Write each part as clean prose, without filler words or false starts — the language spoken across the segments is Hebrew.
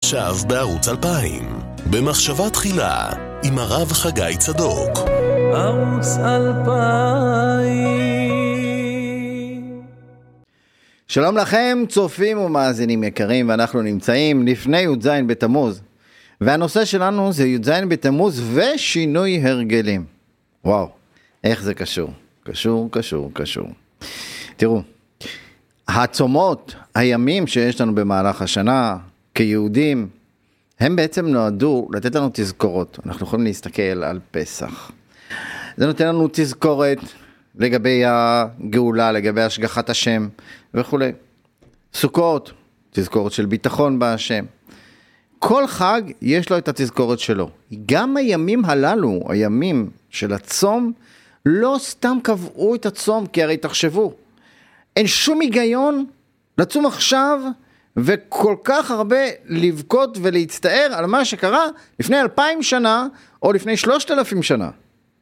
עכשיו בערוץ 2000, במחשבה תחילה, עם הרב חגי צדוק. ערוץ 2000. שלום לכם, צופים ומאזינים יקרים, ואנחנו נמצאים לפני י"ז בתמוז, והנושא שלנו זה י"ז בתמוז ושינוי הרגלים. וואו, איך זה קשור? קשור. תראו, הצומות, הימים שיש לנו במהלך השנה, כיהודים, הם בעצם נועדו לתת לנו תזכורות. אנחנו יכולים להסתכל על פסח. זה נותן לנו תזכורת לגבי הגאולה, לגבי השגחת השם וכו'. סוכות, תזכורת של ביטחון בהשם. כל חג יש לו את התזכורת שלו. גם הימים הללו, הימים של הצום, לא סתם קבעו את הצום, כי הרי תחשבו, אין שום היגיון לצום עכשיו וכל כך הרבה לבכות ולהצטער על מה שקרה לפני 2000 שנה או לפני 3000 שנה.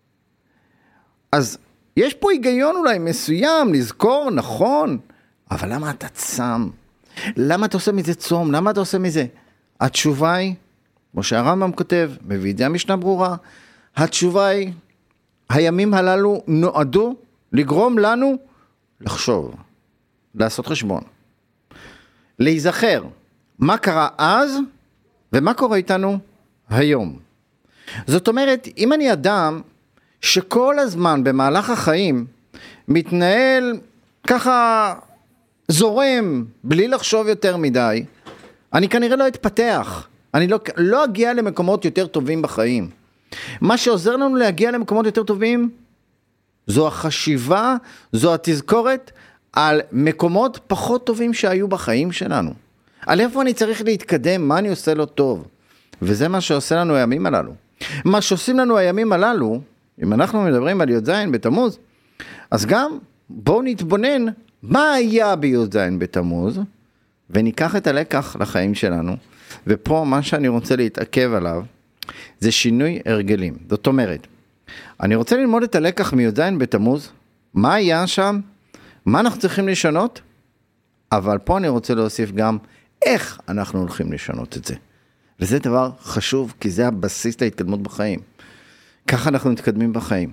אז יש פה היגיון אולי מסוים לזכור, נכון, אבל למה אתה צם? למה אתה עושה מזה צום? למה אתה עושה מזה? התשובה היא, כמו שהרמב"ם כותב, מביא את זה המשנה ברורה, התשובה היא, הימים הללו נועדו לגרום לנו לחשוב, לעשות חשבון, להיזכר מה קרה אז ומה קורה איתנו היום. זאת אומרת, אם אני אדם שכל הזמן במהלך החיים מתנהל ככה זורם בלי לחשוב יותר מדי, אני כנראה לא אתפתח, אני לא אגיע למקומות יותר טובים בחיים. מה שעוזר לנו להגיע למקומות יותר טובים זו החשיבה, זו התזכורת על מקומות פחות טובים שהיו בחיים שלנו. על איפה אני צריך להתקדם, מה אני עושה לו טוב. וזה מה שעושה לנו הימים הללו. מה שעושים לנו הימים הללו, אם אנחנו מדברים על י"ז בתמוז, אז גם בואו נתבונן מה היה בי"ז בתמוז, וניקח את הלקח לחיים שלנו. ופה מה שאני רוצה להתעכב עליו, זה שינוי הרגלים. זאת אומרת, אני רוצה ללמוד את הלקח מי"ז בתמוז, מה היה שם, מה אנחנו צריכים לשנות, אבל פה אני רוצה להוסיף גם איך אנחנו הולכים לשנות את זה. וזה דבר חשוב, כי זה הבסיס להתקדמות בחיים. ככה אנחנו מתקדמים בחיים.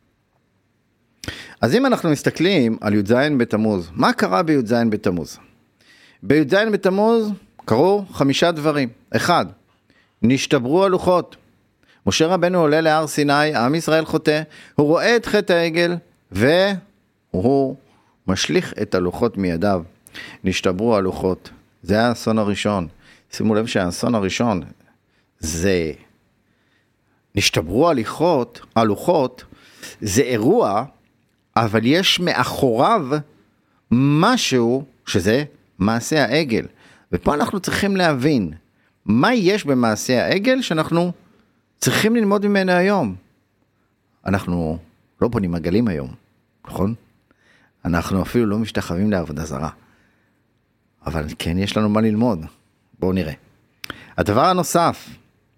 אז אם אנחנו מסתכלים על י"ז בתמוז, מה קרה בי"ז בתמוז? בי"ז בתמוז קרו 5 דברים. 1, נשתברו הלוחות. משה רבנו עולה להר סיני, עם ישראל חוטא, הוא רואה את חטא העגל, והוא משליך את הלוחות מידיו. נשתברו הלוחות. זה האסון הראשון. שימו לב שהאסון הראשון זה נשתברו הלוחות, זה אירוע, אבל יש מאחוריו משהו שזה מעשה העגל. ופה אנחנו צריכים להבין מה יש במעשה העגל שאנחנו צריכים ללמוד ממנו היום. אנחנו לא בונים עגלים היום, נכון? אנחנו אפילו לא משתחווים לעבודה זרה. אבל כן יש לנו מה ללמוד. בואו נראה. הדבר הנוסף,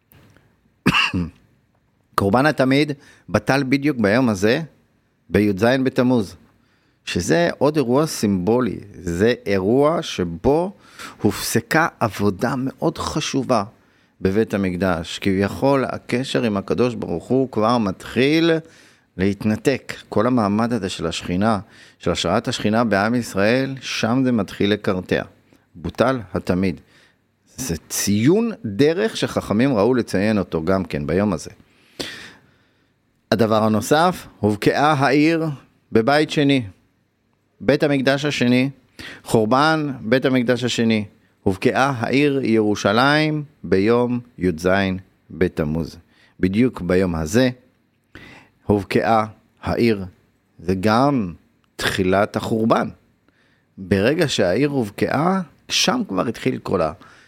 קורבן התמיד בטל בדיוק ביום הזה, בי"ז בתמוז, שזה עוד אירוע סימבולי. זה אירוע שבו הופסקה עבודה מאוד חשובה בבית המקדש. כביכול הקשר עם הקדוש ברוך הוא כבר מתחיל להתנתק. כל המעמד הזה של השכינה, של השראת השכינה בעם ישראל, שם זה מתחיל לקרטע. בוטל התמיד. זה ציון דרך שחכמים ראו לציין אותו גם כן ביום הזה. הדבר הנוסף, הובקעה העיר בבית שני. בית המקדש השני, חורבן בית המקדש השני. הובקעה העיר ירושלים ביום י"ז בתמוז. בדיוק ביום הזה הובקעה העיר. זה גם תחילת החורבן. ברגע שהעיר הובקעה, שם כבר התחיל כל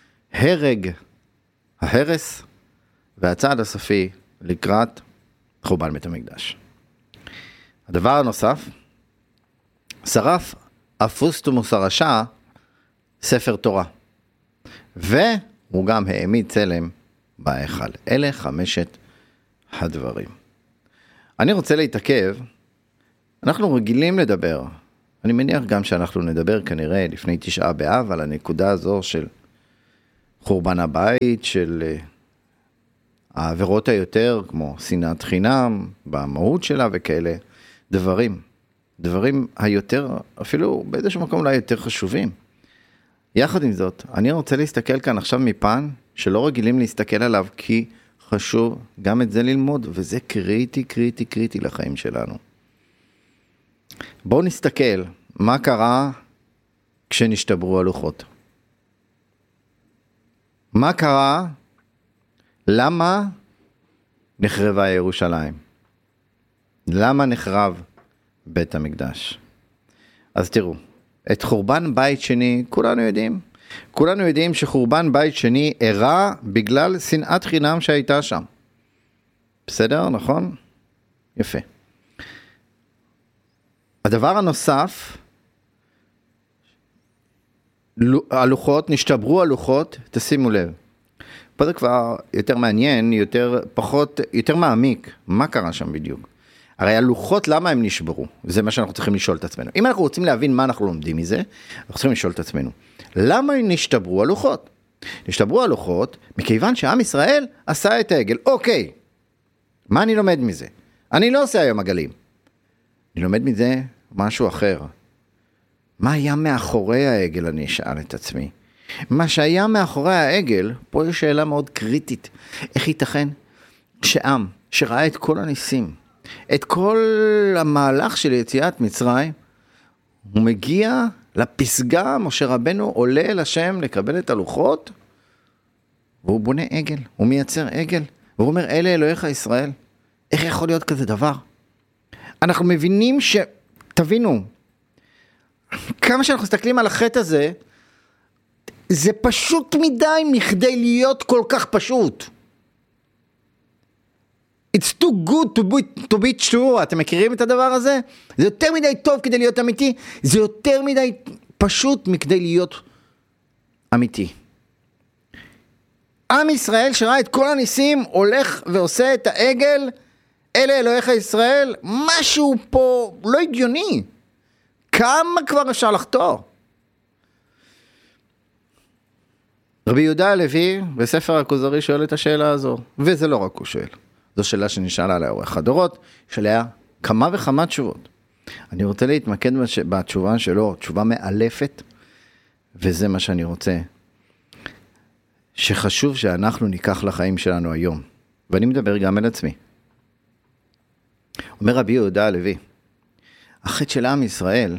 ההרס והצעד הסופי לקראת חורבן בית המקדש. הדבר הנוסף, שרף אפוסטמוס הרשע ספר תורה, והוא גם העמיד צלם בהיכל. אלה 5 הדברים. אני רוצה להתעכב, אנחנו רגילים לדבר, אני מניח גם שאנחנו נדבר כנראה לפני 9 באב על הנקודה הזו של חורבן הבית, של העבירות היותר, כמו שנאת חינם, במהות שלה וכאלה, דברים היותר, אפילו באיזשהו מקום אולי יותר חשובים. יחד עם זאת, אני רוצה להסתכל כאן עכשיו מפן, שלא רגילים להסתכל עליו, כי חשוב גם את זה ללמוד, וזה קריטי, קריטי, קריטי לחיים שלנו. בואו נסתכל מה קרה כשנשתברו הלוחות. מה קרה? למה נחרבה ירושלים? למה נחרב בית המקדש? אז תראו, את חורבן בית שני, כולנו יודעים שחורבן בית שני אירע בגלל שנאת חינם שהייתה שם. בסדר, נכון? יפה. הדבר הנוסף, הלוחות, נשתברו הלוחות, תשימו לב. פה זה כבר יותר מעניין, יותר מעמיק. מה קרה שם בדיוק? הרי הלוחות, למה הם נשברו? זה מה שאנחנו צריכים לשאול את עצמנו. אם אנחנו רוצים להבין מה אנחנו לומדים מזה, אנחנו צריכים לשאול את עצמנו. למה נשתברו הלוחות? נשתברו הלוחות מכיוון שעם ישראל עשה את העגל. אוקיי, מה אני לומד מזה? אני לא עושה היום עגלים. אני לומד מזה משהו אחר. מה היה מאחורי העגל, אני אשאל את עצמי. מה שהיה מאחורי העגל, פה יש שאלה מאוד קריטית. איך ייתכן שעם שראה את כל הניסים, את כל המהלך של יציאת מצרים, הוא מגיע לפסגה, משה רבנו עולה אל השם לקבל את הלוחות, והוא בונה עגל, הוא מייצר עגל, והוא אומר, אלה אלוהיך ישראל. איך יכול להיות כזה דבר? אנחנו מבינים תבינו, כמה שאנחנו מסתכלים על החטא הזה, זה פשוט מדי מכדי להיות כל כך פשוט. It's too good to be true. אתם מכירים את הדבר הזה? זה יותר מדי טוב כדי להיות אמיתי, זה יותר מדי פשוט מכדי להיות אמיתי. עם ישראל שראה את כל הניסים, הולך ועושה את העגל, אלה אלוהיך ישראל, משהו פה לא הגיוני. כמה כבר אפשר לחתור? רבי יהודה הלוי בספר הכוזרי שואל את השאלה הזו, וזה לא רק הוא שואל. זו שאלה שנשאלה לאורך הדורות, יש עליה כמה וכמה תשובות. אני רוצה להתמקד בתשובה שלו, תשובה מאלפת, וזה מה שאני רוצה. שחשוב שאנחנו ניקח לחיים שלנו היום, ואני מדבר גם על עצמי. אומר רבי יהודה הלוי, החטא של עם ישראל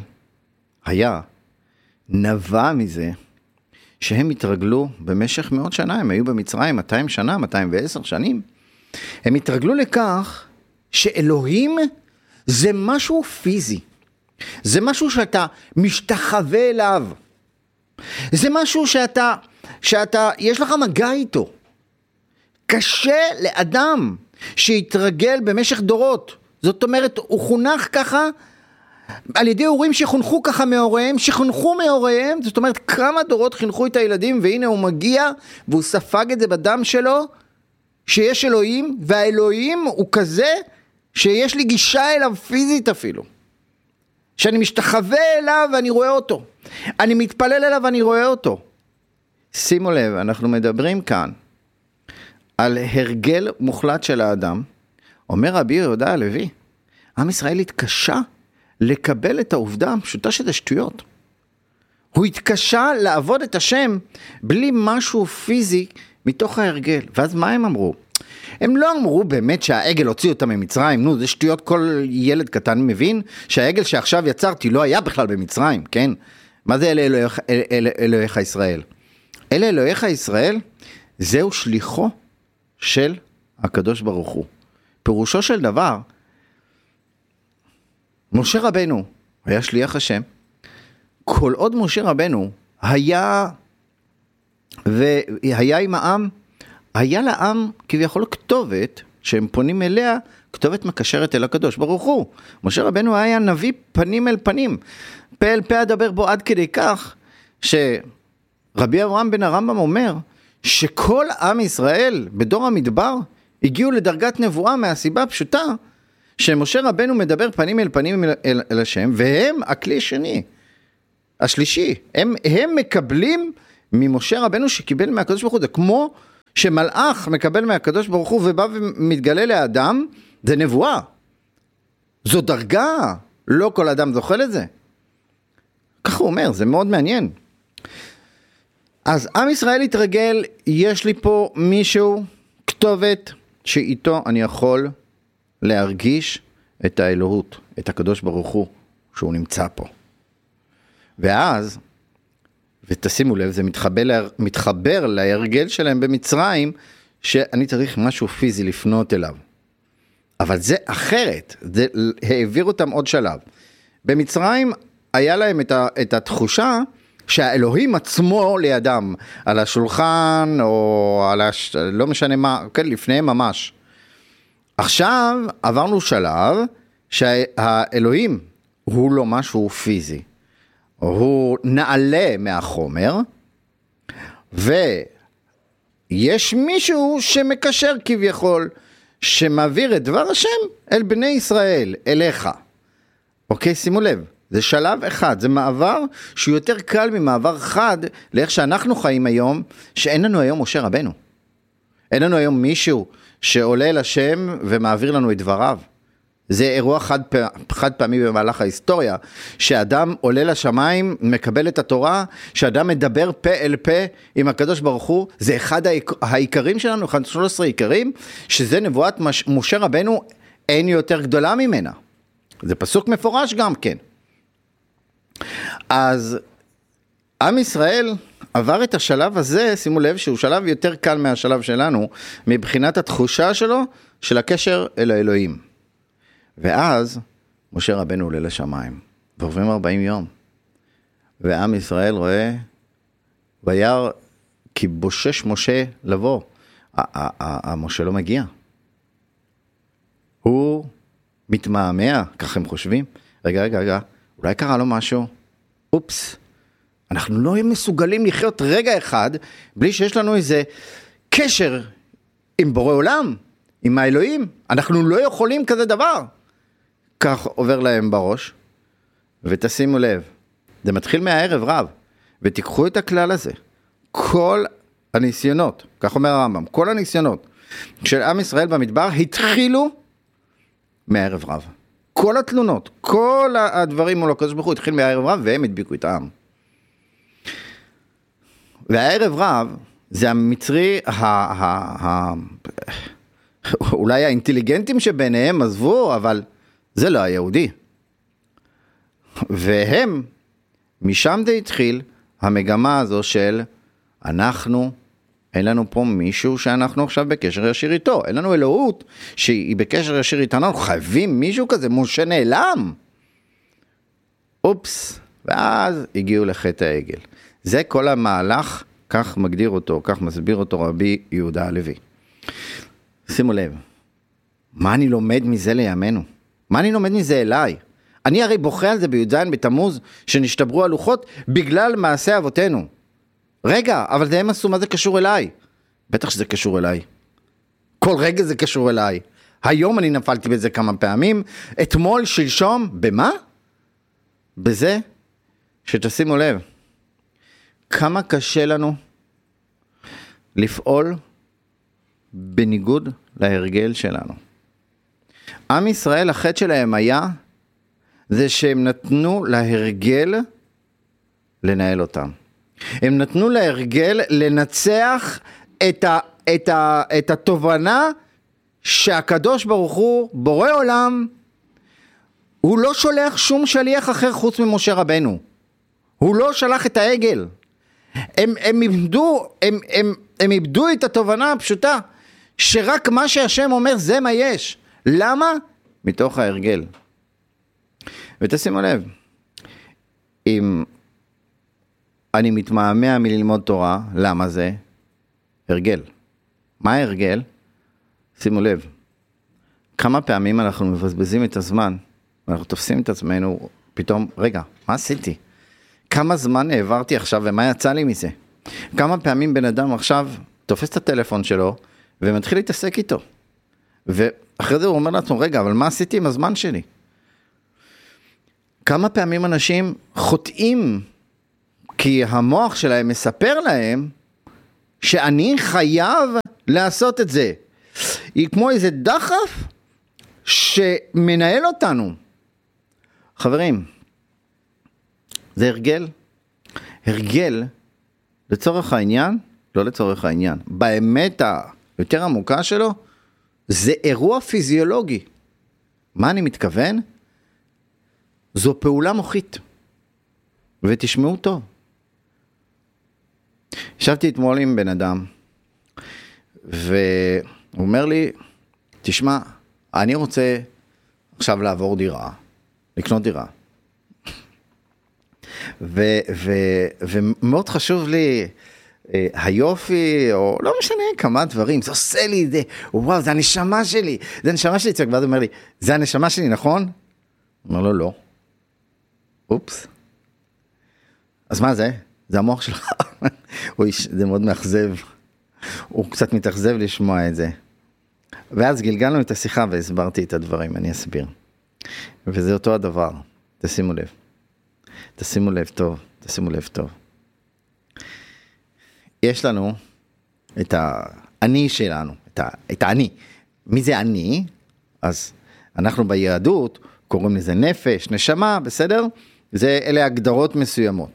נבע מזה שהם התרגלו במשך מאות שנה, הם היו במצרים 200 שנה, 210 שנים, הם התרגלו לכך שאלוהים זה משהו פיזי, זה משהו שאתה משתחווה אליו, זה משהו שאתה יש לך מגע איתו. קשה לאדם שהתרגל במשך דורות, זאת אומרת הוא חונך ככה, על ידי הורים שחונכו ככה מהוריהם, זאת אומרת כמה דורות חינכו את הילדים, והנה הוא מגיע והוא ספג את זה בדם שלו, שיש אלוהים, והאלוהים הוא כזה שיש לי גישה אליו פיזית אפילו, שאני משתחווה אליו ואני רואה אותו, אני מתפלל אליו ואני רואה אותו. שימו לב, אנחנו מדברים כאן על הרגל מוחלט של האדם. אומר רבי יהודה הלוי, עם ישראל התקשה לקבל את העובדה הפשוטה שזה שטויות. הוא התקשה לעבוד את השם בלי משהו פיזי מתוך ההרגל. ואז מה הם אמרו? הם לא אמרו באמת שהעגל הוציא אותם ממצרים. נו, זה שטויות, כל ילד קטן מבין שהעגל שעכשיו יצרתי לא היה בכלל במצרים, כן? מה זה אלה אלוהיך ישראל? אלה אלוהיך ישראל, זהו שליחו של הקדוש ברוך הוא. פירושו של דבר, משה רבנו היה שליח השם. כל עוד משה רבנו היה עם העם, היה לעם כביכול כתובת שהם פונים אליה, כתובת מקשרת אל הקדוש ברוך הוא. משה רבנו היה נביא פנים אל פנים, פה אל פה אדבר בו, עד כדי כך שרבי אברהם בן הרמב"ם אומר שכל עם ישראל בדור המדבר הגיעו לדרגת נבואה מהסיבה הפשוטה שמשה רבנו מדבר פנים אל פנים אל השם, והם הכלי השלישי, הם מקבלים ממשה רבנו שקיבל מהקדוש ברוך הוא, זה כמו שמלאך מקבל מהקדוש ברוך הוא ובא ומתגלה לאדם, זה נבואה. זו דרגה, לא כל אדם זוכל את זה. ככה הוא אומר, זה מאוד מעניין. אז עם ישראל התרגל, יש לי פה מישהו, כתובת, שאיתו אני יכול להרגיש את האלוהות, את הקדוש ברוך הוא, שהוא נמצא פה. ואז, ותשימו לב, זה מתחבר להרגל שלהם במצרים, שאני צריך משהו פיזי לפנות אליו. אבל זה אחרת, זה העביר אותם עוד שלב. במצרים היה להם את התחושה שהאלוהים עצמו לידם, על השולחן או על לא משנה מה, כן, לפניהם ממש. עכשיו עברנו שלב שהאלוהים הוא לא משהו פיזי, הוא נעלה מהחומר, ויש מישהו שמקשר כביכול, שמעביר את דבר השם אל בני ישראל, אליך. אוקיי, שימו לב, זה שלב אחד, זה מעבר שהוא יותר קל ממעבר חד, לאיך שאנחנו חיים היום, שאין לנו היום משה רבנו. אין לנו היום מישהו שעולה לשם ומעביר לנו את דבריו. זה אירוע חד פעמי במהלך ההיסטוריה, שאדם עולה לשמיים, מקבל את התורה, שאדם מדבר פה אל פה עם הקדוש ברוך הוא, זה אחד העיקרים שלנו, 13 עיקרים, שזה נבואת משה רבנו, אין יותר גדולה ממנה. זה פסוק מפורש גם כן. אז עם ישראל עבר את השלב הזה, שימו לב שהוא שלב יותר קל מהשלב שלנו, מבחינת התחושה שלו, של הקשר אל האלוהים. ואז משה רבנו עולה לשמיים, ועוברים 40 יום, ועם ישראל רואה, וירא כי בושש משה לבוא, משה לא מגיע, הוא מתמהמה, כך הם חושבים, רגע, אולי קרה לו משהו, אופס, אנחנו לא מסוגלים לחיות רגע אחד, בלי שיש לנו איזה קשר עם בורא עולם, עם האלוהים, אנחנו לא יכולים כזה דבר. כך עובר להם בראש, ותשימו לב, זה מתחיל מהערב רב, ותיקחו את הכלל הזה, כל הניסיונות, כך אומר הרמב"ם, כל הניסיונות של עם ישראל במדבר, התחילו מהערב רב. כל התלונות, כל הדברים מול הקדוש ברוך הוא, התחיל מהערב רב, והם הדביקו את העם. והערב רב, זה המצרי, אולי האינטליגנטים שביניהם עזבו, אבל זה לא היהודי. והם, משם זה התחיל המגמה הזו של אנחנו, אין לנו פה מישהו שאנחנו עכשיו בקשר ישיר איתו, אין לנו אלוהות שהיא בקשר ישיר איתנו, אנחנו חייבים מישהו כזה, משה נעלם. אופס, ואז הגיעו לחטא העגל. זה כל המהלך, כך מגדיר אותו, כך מסביר אותו רבי יהודה הלוי. שימו לב, מה אני לומד מזה לימינו? מה אני לומד מזה אליי? אני הרי בוכה על זה בי"ז בתמוז, שנשתברו הלוחות בגלל מעשה אבותינו. רגע, אבל זה הם עשו, מה זה קשור אליי? בטח שזה קשור אליי. כל רגע זה קשור אליי. היום אני נפלתי בזה כמה פעמים, אתמול, שלשום, במה? בזה שתשימו לב, כמה קשה לנו לפעול בניגוד להרגל שלנו. עם ישראל, החטא שלהם היה, זה שהם נתנו להרגל לנהל אותם. הם נתנו להרגל לנצח את התובנה שהקדוש ברוך הוא, בורא עולם, הוא לא שולח שום שליח אחר חוץ ממשה רבנו. הוא לא שלח את העגל. הם איבדו את התובנה הפשוטה, שרק מה שהשם אומר זה מה יש. למה? מתוך ההרגל. ותשימו לב, אם אני מתמהמה מללמוד תורה, למה זה? הרגל. מה ההרגל? שימו לב, כמה פעמים אנחנו מבזבזים את הזמן, אנחנו תופסים את עצמנו, פתאום, רגע, מה עשיתי? כמה זמן העברתי עכשיו ומה יצא לי מזה? כמה פעמים בן אדם עכשיו תופס את הטלפון שלו ומתחיל להתעסק איתו. ואחרי זה הוא אומר לעצמו, רגע, אבל מה עשיתי עם הזמן שלי? כמה פעמים אנשים חוטאים כי המוח שלהם מספר להם שאני חייב לעשות את זה. היא כמו איזה דחף שמנהל אותנו. חברים, זה הרגל. הרגל, לצורך העניין, לא לצורך העניין, באמת היותר עמוקה שלו, זה אירוע פיזיולוגי. מה אני מתכוון? זו פעולה מוחית. ותשמעו טוב. ישבתי אתמול עם בן אדם, והוא אומר לי, תשמע, אני רוצה עכשיו לעבור דירה, לקנות דירה. ומאוד חשוב לי היופי, או לא משנה כמה דברים, זה עושה לי את זה, וואו, זה הנשמה שלי, זה הנשמה שלי, צועק, ואז אומר לי, זה הנשמה שלי, נכון? אומר לו, לא. אופס. אז מה זה? זה המוח שלך. זה מאוד מאכזב. הוא קצת מתאכזב לשמוע את זה. ואז גלגלנו את השיחה והסברתי את הדברים, אני אסביר. וזה אותו הדבר, תשימו לב. תשימו לב טוב, תשימו לב טוב. יש לנו את האני שלנו, את האני. מי זה אני? אז אנחנו ביהדות קוראים לזה נפש, נשמה, בסדר? אלה הגדרות מסוימות.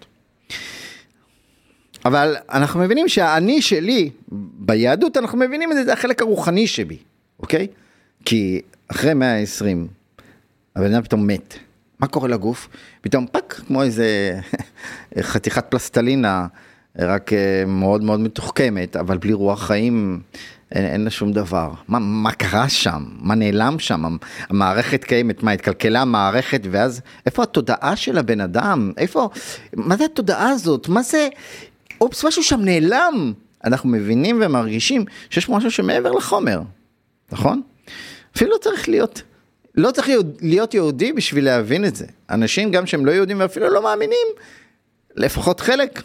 אבל אנחנו מבינים שהאני שלי, ביהדות אנחנו מבינים את זה, זה החלק הרוחני שבי, אוקיי? כי אחרי 120, הבן אדם פתאום מת. מה קורה לגוף? פתאום פק, כמו איזה חתיכת פלסטלינה, רק מאוד מאוד מתוחכמת, אבל בלי רוח חיים אין לה שום דבר. מה קרה שם? מה נעלם שם? המערכת קיימת, מה התקלקלה המערכת, ואז איפה התודעה של הבן אדם? מה זה התודעה הזאת? מה זה? אופס, משהו שם נעלם. אנחנו מבינים ומרגישים שיש משהו שמעבר לחומר, נכון? אפילו לא צריך להיות יהודי בשביל להבין את זה. אנשים גם שהם לא יהודים ואפילו לא מאמינים, לפחות חלק,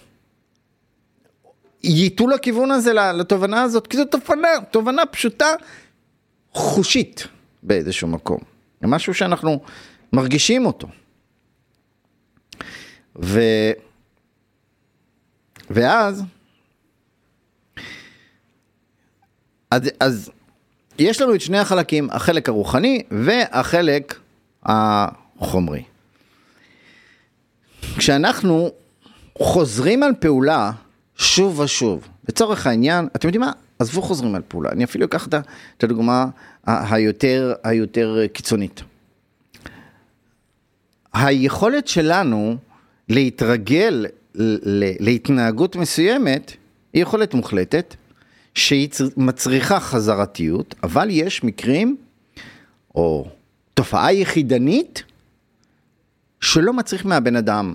ייתו לכיוון הזה, לתובנה הזאת, כי זו תובנה פשוטה, חושית באיזשהו מקום. זה משהו שאנחנו מרגישים אותו. ואז, אז יש לנו את שני החלקים, החלק הרוחני והחלק החומרי. כשאנחנו חוזרים על פעולה שוב ושוב, לצורך העניין, אתם יודעים מה? עזבו חוזרים על פעולה. אני אפילו אקח את הדוגמה היותר קיצונית. היכולת שלנו להתרגל להתנהגות מסוימת, היא יכולת מוחלטת, שהיא מצריכה חזרתיות, אבל יש מקרים, או תופעה יחידנית, שלא מצריך מהבן אדם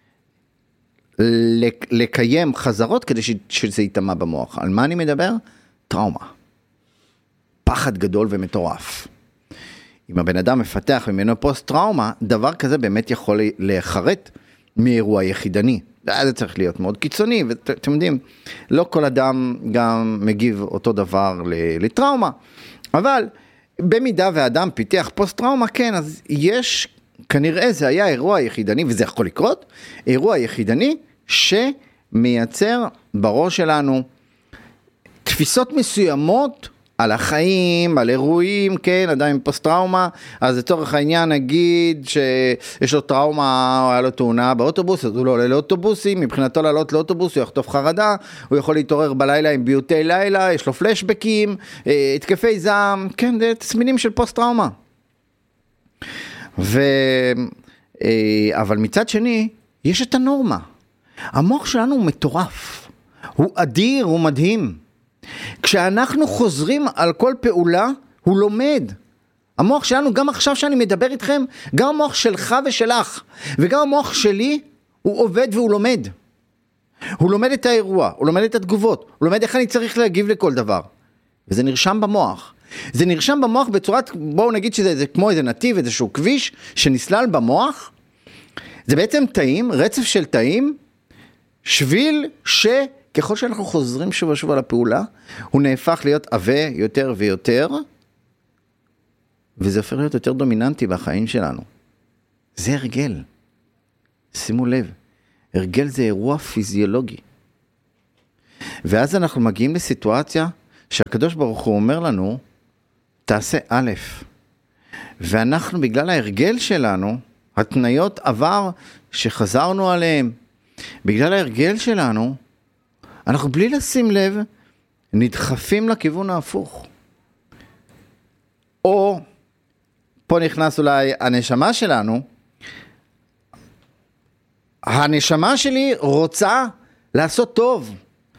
לקיים חזרות כדי שזה יתאמה במוח. על מה אני מדבר? טראומה. פחד גדול ומטורף. אם הבן אדם מפתח ממנו פוסט טראומה, דבר כזה באמת יכול להיחרט מאירוע יחידני. זה צריך להיות מאוד קיצוני, ואתם יודעים, לא כל אדם גם מגיב אותו דבר לטראומה, אבל במידה ואדם פיתח פוסט טראומה, כן, אז יש, כנראה זה היה אירוע יחידני, וזה יכול לקרות, אירוע יחידני שמייצר בראש שלנו תפיסות מסוימות על החיים, על אירועים, כן, אדם עם פוסט טראומה, אז לצורך העניין נגיד שיש לו טראומה, היה לו תאונה באוטובוס, אז הוא לא עולה לאוטובוסים, מבחינתו לעלות לאוטובוס, הוא יחטוף חרדה, הוא יכול להתעורר בלילה עם ביוטי לילה, יש לו פלשבקים, התקפי זעם, כן, זה תסמינים של פוסט טראומה. אבל מצד שני, יש את הנורמה. המוח שלנו הוא מטורף, הוא אדיר, הוא מדהים. כשאנחנו חוזרים על כל פעולה, הוא לומד. המוח שלנו, גם עכשיו שאני מדבר איתכם, גם המוח שלך ושלך, וגם המוח שלי, הוא עובד והוא לומד. הוא לומד את האירוע, הוא לומד את התגובות, הוא לומד איך אני צריך להגיב לכל דבר. וזה נרשם במוח. זה נרשם במוח בצורת, בואו נגיד שזה כמו איזה נתיב, איזשהו כביש, שנסלל במוח. זה בעצם תאים, רצף של תאים, שביל ככל שאנחנו חוזרים שוב ושוב על הפעולה, הוא נהפך להיות עווה יותר ויותר, וזה הופך להיות יותר דומיננטי בחיים שלנו. זה הרגל. שימו לב. הרגל זה אירוע פיזיולוגי. ואז אנחנו מגיעים לסיטואציה שהקדוש ברוך הוא אומר לנו, תעשה א', ואנחנו בגלל ההרגל שלנו, התניות עבר שחזרנו עליהם, בגלל ההרגל שלנו, אנחנו בלי לשים לב, נדחפים לכיוון ההפוך. או, פה נכנס אולי הנשמה שלנו, הנשמה שלי רוצה לעשות טוב,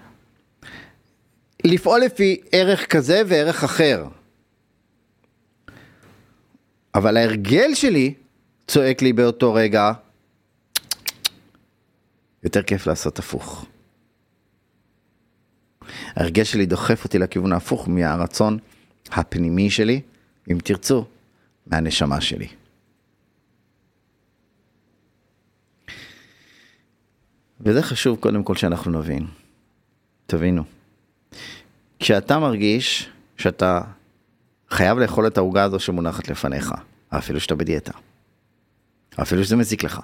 לפעול לפי ערך כזה וערך אחר. אבל ההרגל שלי צועק לי באותו רגע, יותר כיף לעשות הפוך. ההרגל שלי דוחף אותי לכיוון ההפוך מהרצון הפנימי שלי, אם תרצו, מהנשמה שלי. וזה חשוב קודם כל שאנחנו נבין. תבינו. כשאתה מרגיש שאתה חייב לאכול את העוגה הזו שמונחת לפניך, אפילו שאתה בדיאטה, אפילו שזה מזיק לך.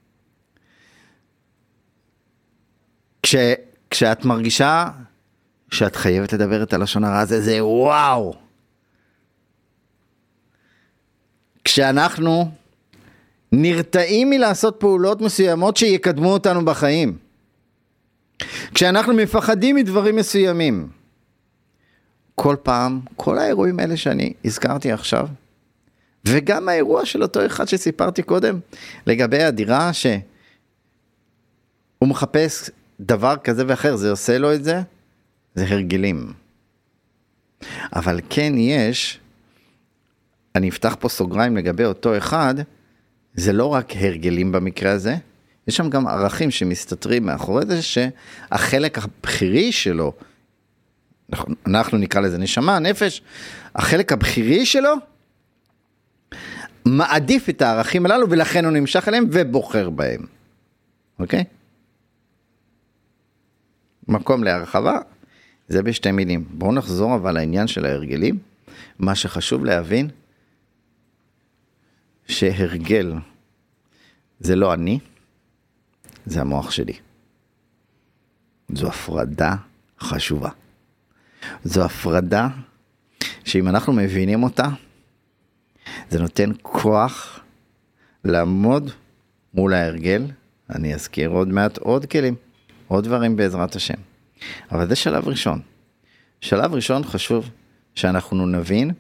כשאת מרגישה שאת חייבת לדבר את הלשון הרע הזה, זה וואו. כשאנחנו נרתעים מלעשות פעולות מסוימות שיקדמו אותנו בחיים. כשאנחנו מפחדים מדברים מסוימים. כל פעם, כל האירועים האלה שאני הזכרתי עכשיו, וגם האירוע של אותו אחד שסיפרתי קודם, לגבי הדירה שהוא מחפש דבר כזה ואחר, זה עושה לו את זה, זה הרגלים. אבל כן יש, אני אפתח פה סוגריים לגבי אותו אחד, זה לא רק הרגלים במקרה הזה, יש שם גם ערכים שמסתתרים מאחורי זה, שהחלק הבחירי שלו, אנחנו נקרא לזה נשמה, נפש, החלק הבחירי שלו, מעדיף את הערכים הללו, ולכן הוא נמשך אליהם ובוחר בהם. אוקיי? מקום להרחבה, זה בשתי מילים. בואו נחזור אבל לעניין של ההרגלים. מה שחשוב להבין, שהרגל זה לא אני, זה המוח שלי. זו הפרדה חשובה. זו הפרדה שאם אנחנו מבינים אותה, זה נותן כוח לעמוד מול ההרגל. אני אזכיר עוד מעט עוד כלים, עוד דברים בעזרת השם. אבל זה שלב ראשון. שלב ראשון חשוב שאנחנו נבין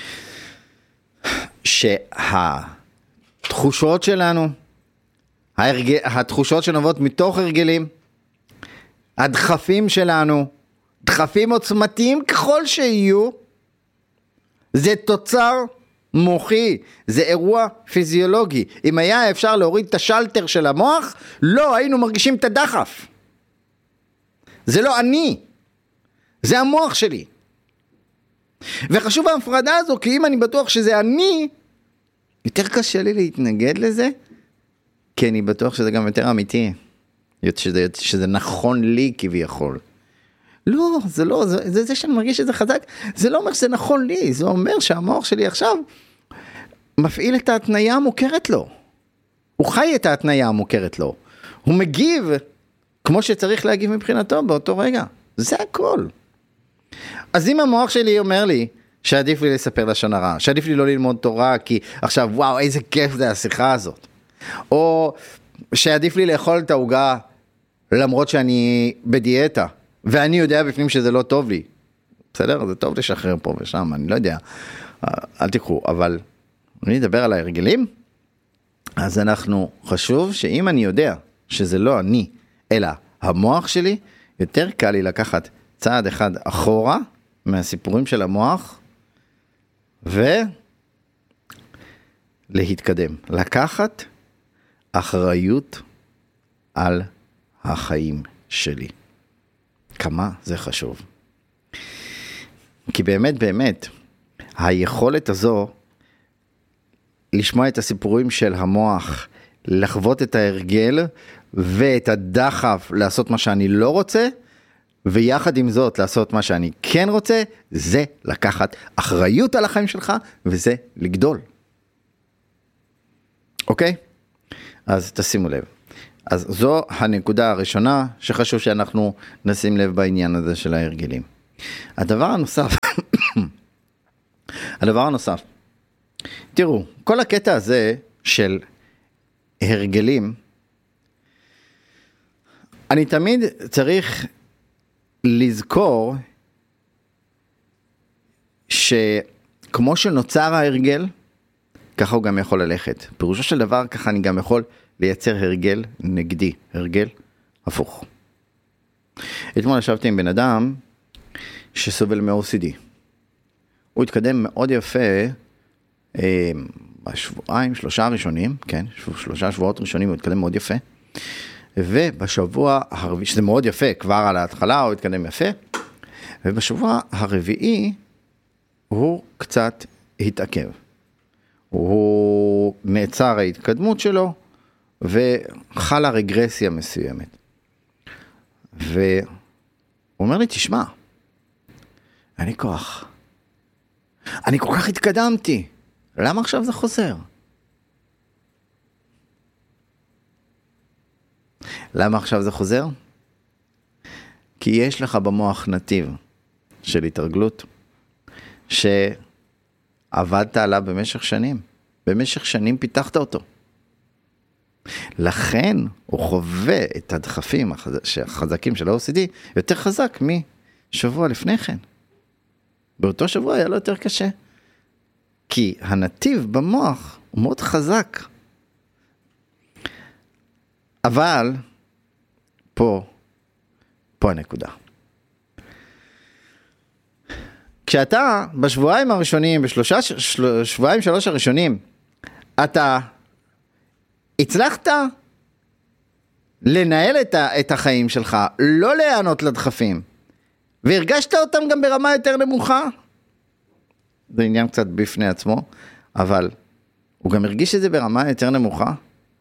שהתחושות שלנו, התחושות שנובעות מתוך הרגלים, הדחפים שלנו, דחפים עוצמתיים ככל שיהיו, זה תוצר מוחי, זה אירוע פיזיולוגי. אם היה אפשר להוריד את השלטר של המוח, לא היינו מרגישים את הדחף. זה לא אני, זה המוח שלי. וחשוב ההפרדה הזו, כי אם אני בטוח שזה אני, יותר קשה לי להתנגד לזה, כי אני בטוח שזה גם יותר אמיתי, שזה נכון לי כביכול. לא, זה לא, זה שאני מרגיש שזה חזק, זה לא אומר שזה נכון לי, זה אומר שהמוח שלי עכשיו מפעיל את ההתניה המוכרת לו. הוא חי את ההתניה המוכרת לו. הוא מגיב כמו שצריך להגיב מבחינתו באותו רגע. זה הכל. אז אם המוח שלי אומר לי שעדיף לי לספר לשון הרע, שעדיף לי לא ללמוד תורה, כי עכשיו וואו איזה כיף זה השיחה הזאת, או שעדיף לי לאכול את העוגה למרות שאני בדיאטה, ואני יודע בפנים שזה לא טוב לי. בסדר? זה טוב לשחרר פה ושם, אני לא יודע. אל תקחו, אבל אני אדבר על ההרגלים. אז אנחנו חשוב שאם אני יודע שזה לא אני, אלא המוח שלי, יותר קל לי לקחת צעד אחד אחורה מהסיפורים של המוח, ולהתקדם. לקחת אחריות על החיים שלי. כמה זה חשוב. כי באמת, היכולת הזו, לשמוע את הסיפורים של המוח, לחוות את ההרגל, ואת הדחף לעשות מה שאני לא רוצה, ויחד עם זאת לעשות מה שאני כן רוצה, זה לקחת אחריות על החיים שלך, וזה לגדול. אוקיי? אז תשימו לב. אז זו הנקודה הראשונה שחשוב שאנחנו נשים לב בעניין הזה של ההרגלים. הדבר הנוסף, תראו, כל הקטע הזה של הרגלים, אני תמיד צריך לזכור שכמו שנוצר ההרגל, ככה הוא גם יכול ללכת. פירושו של דבר, ככה אני גם יכול לייצר הרגל נגדי, הרגל הפוך. אתמול ישבתי עם בן אדם שסובל מ-OCD. הוא התקדם מאוד יפה בשבועיים, 3 ראשונים, כן, 3 שבועות ראשונים הוא התקדם מאוד יפה. ובשבוע הרביעי, שזה מאוד יפה, כבר על ההתחלה הוא התקדם יפה, ובשבוע הרביעי הוא קצת התעכב. הוא נעצר ההתקדמות שלו, וחלה רגרסיה מסוימת. והוא אומר לי, תשמע, אני כוח. אני כל כך התקדמתי. למה עכשיו זה חוזר? למה עכשיו זה חוזר? כי יש לך במוח נתיב של התרגלות, שעבדת עליו במשך שנים. במשך שנים פיתחת אותו. לכן הוא חווה את הדחפים החזקים של ה-OCD יותר חזק משבוע לפני כן. באותו שבוע היה לו יותר קשה. כי הנתיב במוח הוא מאוד חזק. אבל פה הנקודה. כשאתה בשבועיים הראשונים, בשבועיים 3 הראשונים, אתה הצלחת לנהל את החיים שלך, לא להיענות לדחפים, והרגשת אותם גם ברמה יותר נמוכה, זה עניין קצת בפני עצמו, אבל הוא גם הרגיש את זה ברמה יותר נמוכה.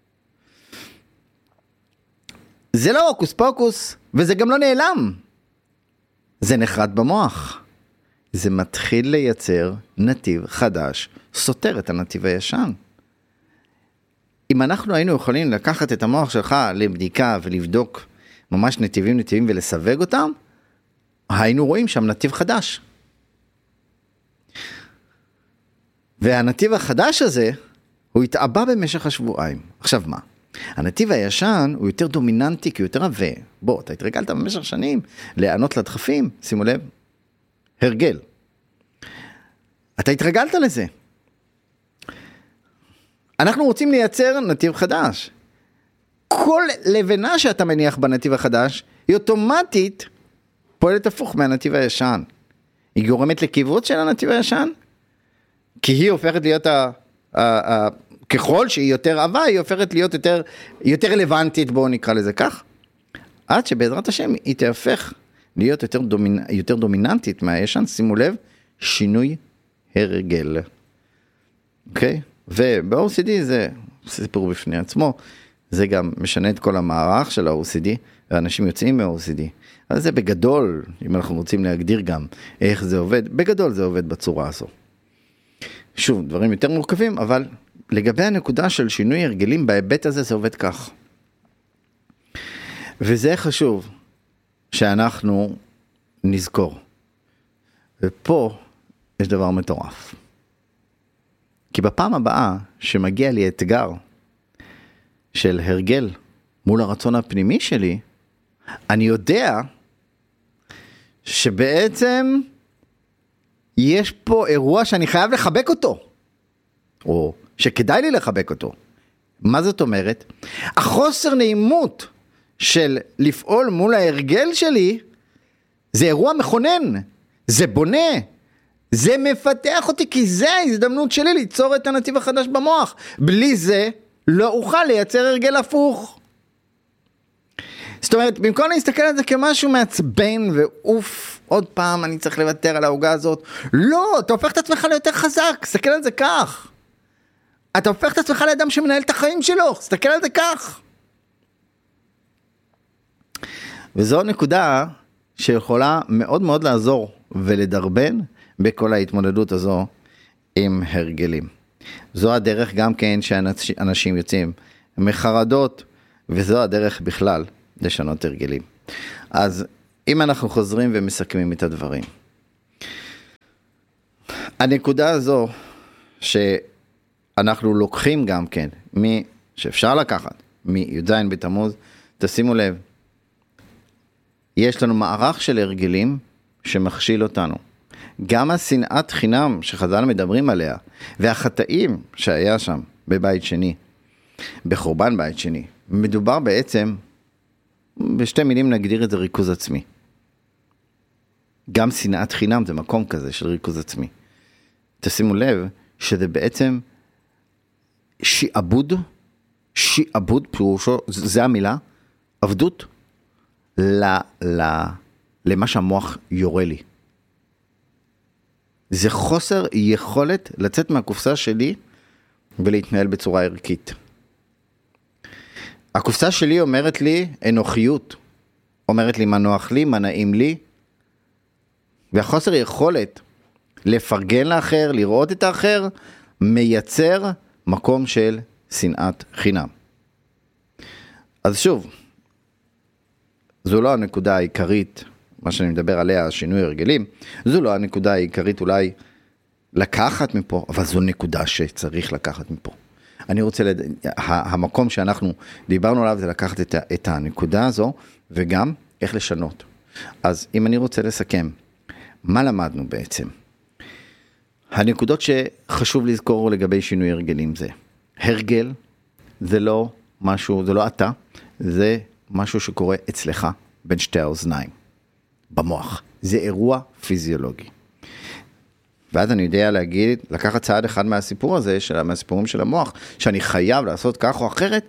זה לא הוקוס פוקוס, וזה גם לא נעלם. זה נחרד במוח. זה מתחיל לייצר נתיב חדש, סותר את הנתיב הישן. אם אנחנו היינו יכולים לקחת את המוח שלך לבדיקה ולבדוק ממש נתיבים ולסווג אותם, היינו רואים שם נתיב חדש. והנתיב החדש הזה, הוא התעבה במשך השבועיים. עכשיו מה? הנתיב הישן הוא יותר דומיננטי, כי הוא יותר עבה. בוא, אתה התרגלת במשך שנים לענות לדחפים, שימו לב, הרגל. אתה התרגלת לזה. אנחנו רוצים לייצר נתיב חדש. כל לבנה שאתה מניח בנתיב החדש, היא אוטומטית פועלת הפוך מהנתיב הישן. היא גורמת לקיבוץ של הנתיב הישן, כי היא הופכת להיות ככל שהיא יותר עבה, היא הופכת להיות יותר רלוונטית, בואו נקרא לזה כך, עד שבעזרת השם היא תהפך להיות יותר דומיננטית מהישן. שימו לב, שינוי הרגל. אוקיי? וב-OCD זה סיפור בפני עצמו, זה גם משנה את כל המערך של ה-OCD, ואנשים יוצאים מה-OCD. אז זה בגדול, אם אנחנו רוצים להגדיר גם איך זה עובד, בגדול זה עובד בצורה הזו. שוב, דברים יותר מורכבים, אבל לגבי הנקודה של שינוי הרגלים, בהיבט הזה זה עובד כך. וזה חשוב שאנחנו נזכור. ופה יש דבר מטורף. כי בפעם הבאה שמגיע לי אתגר של הרגל מול הרצון הפנימי שלי, אני יודע שבעצם יש פה אירוע שאני חייב לחבק אותו, או שכדאי לי לחבק אותו. מה זאת אומרת? החוסר נעימות של לפעול מול ההרגל שלי, זה אירוע מכונן, זה בונה, זה מפתח אותי, כי זה ההזדמנות שלי ליצור את הנתיב החדש במוח. בלי זה לא אוכל לייצר הרגל הפוך. זאת אומרת, במקום להסתכל על זה כמשהו מעצבן ואוף, עוד פעם אני צריך לוותר על ההוגה הזאת. לא, אתה הופך את עצמך ליותר חזק, סתכל על זה כך. אתה הופך את עצמך לאדם שמנהל את החיים שלו, סתכל על זה כך. וזו נקודה שיכולה מאוד מאוד לעזור ולדרבן בכל ההתמודדות הזו עם הרגלים. זו הדרך גם כן שאנשים יוצאים מחרדות וזו הדרך בכלל לשנות הרגלים. אז אם אנחנו חוזרים ומסכמים את הדברים, הנקודה הזו שאנחנו לוקחים גם כן, שאפשר לקחת, מי"ז בתמוז, תשימו לב, יש לנו מערך של הרגלים שמכשיל אותנו. גם השנאת חינם שחז"ל מדברים עליה, והחטאים שהיה שם בבית שני, בחורבן בית שני, מדובר בעצם, בשתי מילים נגדיר את זה ריכוז עצמי. גם שנאת חינם זה מקום כזה של ריכוז עצמי. תשימו לב שזה בעצם שיעבוד פירושו, זה המילה, עבדות למה שהמוח יורה לי. זה חוסר יכולת לצאת מהקופסה שלי ולהתנהל בצורה ערכית. הקופסה שלי אומרת לי אנוכיות, אומרת לי מה נוח לי, מה נעים לי, והחוסר יכולת לפרגן לאחר, לראות את האחר, מייצר מקום של שנאת חינם. אז שוב, זו לא הנקודה העיקרית, מה שאני מדבר עליה, שינוי הרגלים, זו לא הנקודה העיקרית אולי לקחת מפה, אבל זו נקודה שצריך לקחת מפה. אני רוצה, המקום שאנחנו דיברנו עליו זה לקחת את הנקודה הזו, וגם איך לשנות. אז אם אני רוצה לסכם, מה למדנו בעצם? הנקודות שחשוב לזכור לגבי שינוי הרגלים זה, הרגל זה לא משהו, זה לא אתה, זה משהו שקורה אצלך בין שתי האוזניים, במוח. זה אירוע פיזיולוגי. ואז אני יודע להגיד, לקחת צעד אחד מהסיפור הזה, מהסיפורים של המוח, שאני חייב לעשות כך או אחרת,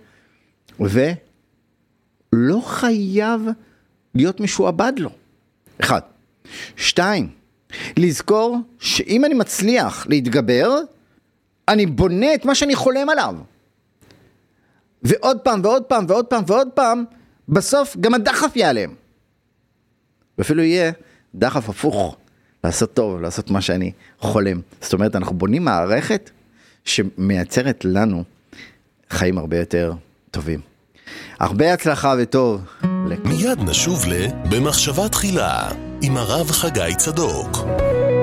ולא חייב להיות משועבד לו. 1. 2. לזכור שאם אני מצליח להתגבר, אני בונה את מה שאני חולם עליו. ועוד פעם, ועוד פעם, ועוד פעם, ועוד פעם, בסוף גם הדחף ייעלם. ואפילו יהיה דחף הפוך, לעשות טוב, לעשות מה שאני חולם. זאת אומרת, אנחנו בונים מערכת שמייצרת לנו חיים הרבה יותר טובים. הרבה הצלחה וטוב. מיד נשוב במחשבה תחילה עם הרב חגי צדוק.